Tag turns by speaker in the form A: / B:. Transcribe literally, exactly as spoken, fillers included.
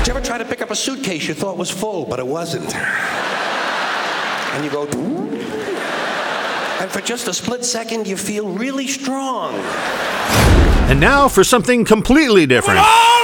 A: Did you ever try to pick up a suitcase you thought was full, but it wasn't? And you go, and for just a split second, you feel really strong.
B: And now for something completely different.
A: Oh!